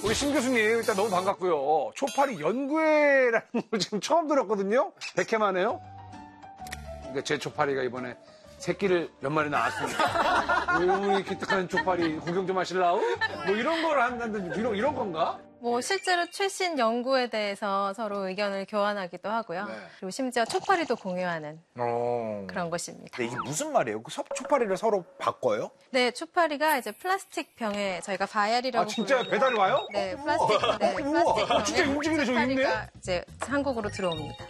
우리 신 교수님 일단 너무 반갑고요. 초파리 연구회라는 걸 지금 처음 들었거든요. 100회 만에요. 그러니까 제 초파리가 이번에 새끼를 몇 마리 낳았습니다. 우리 기특한 초파리 구경 좀 하실라우? 뭐 이런 걸 한다든지 이런 건가? 뭐 실제로 최신 연구에 대해서 서로 의견을 교환하기도 하고요. 네. 그리고 심지어 초파리도 공유하는 그런 것입니다. 근데 이게 무슨 말이에요? 그 초파리를 서로 바꿔요? 네, 초파리가 이제 플라스틱 병에 저희가 바야리라고 아 진짜 배달이 와요? 네, 플라스틱 병에 진짜 움직이네, 저기 있네? 초파리가 이제 한국으로 들어옵니다.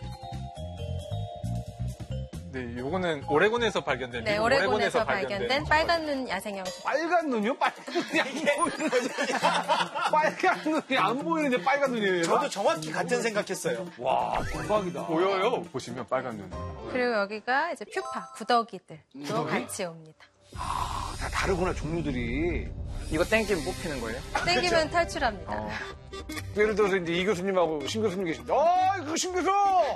네, 요거는 오레곤에서 발견된. 네, 오레곤에서 발견된 빨간 눈 야생형 초파리. 빨간 눈이요? 빨간 눈이 안 보이는데. 빨간 눈이 안 보이는데 빨간 눈이에요? 저도 정확히 같은 생각했어요. 와, 대박이다. 보여요? 보시면 빨간 눈. 그리고 여기가 이제 퓨파, 구더기들도 구더기? 같이 옵니다. 아, 다 다르구나, 종류들이. 이거 땡기면 뽑히는 거예요? 땡기면 탈출합니다. 예를 들어서 이제 이 교수님하고 신 교수님 계신데, 이거 신 교수!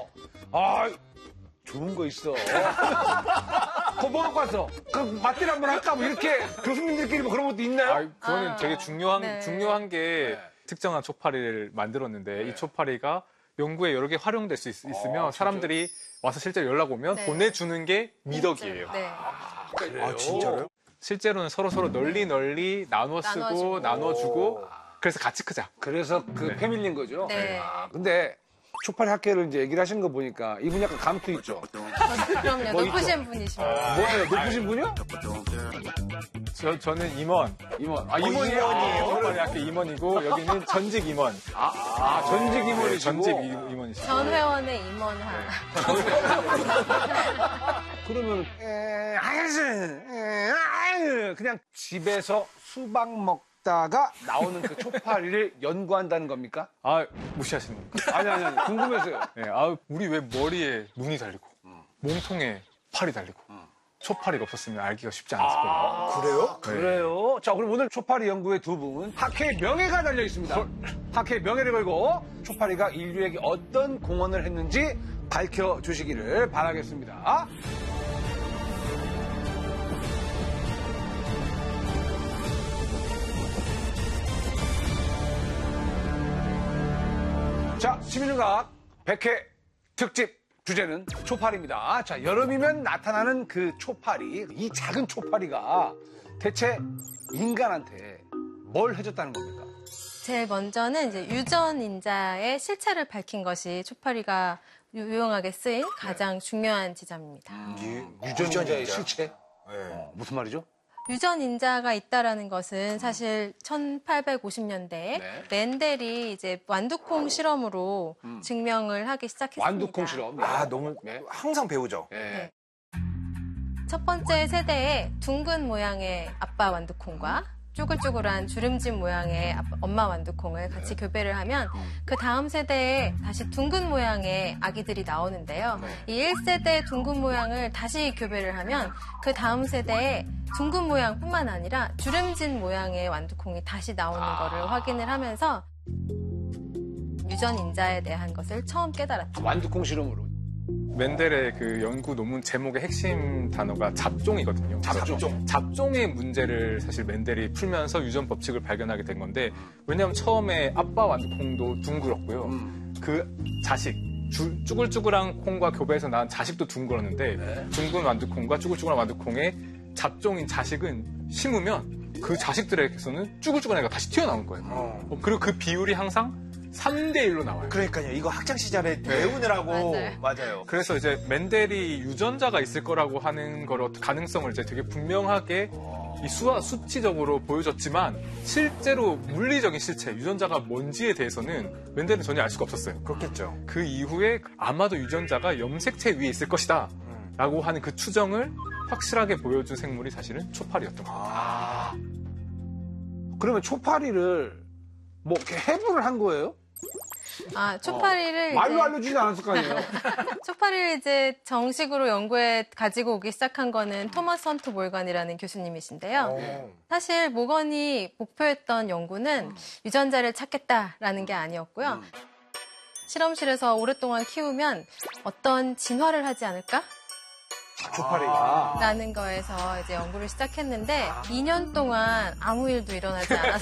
좋은 거 있어. 그거 뭐 갖고 왔어? 그 맛들 한번 할까? 뭐 이렇게 교수님들끼리 뭐 그런 것도 있나요? 그거는 되게 네. 중요한 게 특정한 초파리를 만들었는데 이 초파리가 연구에 여러 개 활용될 수 있으면 사람들이 와서 실제로 연락 오면 네. 보내주는 게 미덕이에요. 네. 아, 진짜로요? 실제로는 서로 널리 나눠 쓰고 나눠주고 그래서 같이 크자. 그래서 그 네. 패밀리인 거죠? 네. 근데 초파리 학계를 이제 얘기를 하시는 거 보니까 이분 약간 감투 있죠? 그럼요. 뭐 높으신 분이십니다. 뭐예요? 높으신 분이요? 저는 임원. 임원. 임원이에요. 초파리 학교 임원이고 여기는 전직 임원. 전직 임원이시고? 전직 임원이시고. 전 회원의 임원하. 그러면 그냥 집에서 수박 먹다가 나오는 그 초파리를 연구한다는 겁니까? 무시하시는 겁니까? 아니 궁금해서요. 네, 우리 왜 머리에 눈이 달리고 몸통에 팔이 달리고 초파리가 없었으면 알기가 쉽지 않았을 거예요. 그래요? 그래요? 자, 그럼 오늘 초파리 연구의 두 분 학회의 명예가 달려 있습니다. 학회의 명예를 걸고 초파리가 인류에게 어떤 공헌을 했는지 밝혀주시기를 바라겠습니다. 자, 시민음악 100회 특집 주제는 초파리입니다. 자, 여름이면 나타나는 그 초파리, 이 작은 초파리가 대체 인간한테 뭘 해줬다는 겁니까? 제일 먼저는 이제 유전인자의 실체를 밝힌 것이 초파리가 유용하게 쓰인 가장 중요한 지점입니다. 유전자의 실체? 네. 무슨 말이죠? 유전인자가 있다라는 것은 사실 1850년대에 네. 멘델이 이제 완두콩 실험으로 증명을 하기 시작했습니다. 완두콩 실험. 너무 네. 항상 배우죠. 네. 첫 번째 세대에 둥근 모양의 아빠 완두콩과 쭈글쭈글한 주름진 모양의 엄마 완두콩을 같이 교배를 하면 그 다음 세대에 다시 둥근 모양의 아기들이 나오는데요. 이 1세대의 둥근 모양을 다시 교배를 하면 그 다음 세대에 둥근 모양뿐만 아니라 주름진 모양의 완두콩이 다시 나오는 거를 확인을 하면서 유전인자에 대한 것을 처음 깨달았죠. 완두콩 실험으로. 멘델의 그 연구 논문 제목의 핵심 단어가 잡종이거든요. 잡종의 문제를 사실 멘델이 풀면서 유전 법칙을 발견하게 된 건데, 왜냐하면 처음에 아빠 완두콩도 둥글었고요. 그 자식, 쭈글쭈글한 콩과 교배해서 낳은 자식도 둥글었는데, 둥근 완두콩과 쭈글쭈글한 완두콩의 잡종인 자식은 심으면 그 자식들에게서는 쭈글쭈글한 애가 다시 튀어나온 거예요. 그리고 그 비율이 항상 3대1로 나와요. 그러니까요. 이거 학창 시절에 배우느라고. 맞아요. 그래서 이제 멘델이 유전자가 있을 거라고 하는 걸 가능성을 이제 되게 분명하게 이 수치적으로 보여줬지만 실제로 물리적인 실체, 유전자가 뭔지에 대해서는 멘델은 전혀 알 수가 없었어요. 그렇겠죠. 그 이후에 아마도 유전자가 염색체 위에 있을 것이다 라고 하는 그 추정을 확실하게 보여준 생물이 사실은 초파리였던 겁니다. 그러면 초파리를 뭐 이렇게 해부를 한 거예요? 초파리를 말로 이제 알려주지 않았을 거 아니에요? 초파리를 이제 정식으로 연구에 가지고 오기 시작한 거는 토마스 헌트 몰건이라는 교수님이신데요. 사실 몰건이 목표했던 연구는 유전자를 찾겠다라는 게 아니었고요. 실험실에서 오랫동안 키우면 어떤 진화를 하지 않을까? 초파리가. 라는 거에서 이제 연구를 시작했는데 2년 동안 아무 일도 일어나지 않았어요.